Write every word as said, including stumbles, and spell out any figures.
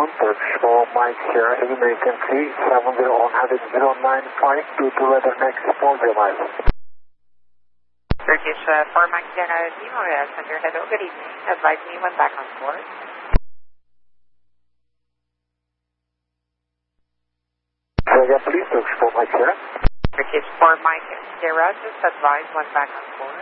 afternoon. Turkish for Mike Sierra, heavy American three seven zero one hundred zero nine five two two weather next four zero miles. Turkish uh, for Mike Sierra, Lima, Center, hello, good evening. Advise me when back on board. So again, please, Turkish for Mike Sierra. Turkish for Mike Sierra, just advise when back on board.